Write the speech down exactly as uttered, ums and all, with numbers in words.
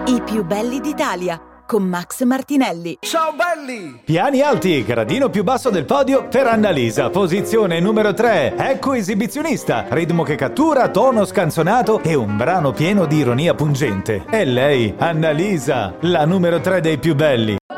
I più belli d'Italia con Max Martinelli. Ciao belli! Piani alti, gradino più basso del podio per Annalisa, posizione numero tre. Ecco esibizionista, ritmo che cattura, tono scanzonato e un brano pieno di ironia pungente. È lei, Annalisa, la numero tre dei più belli.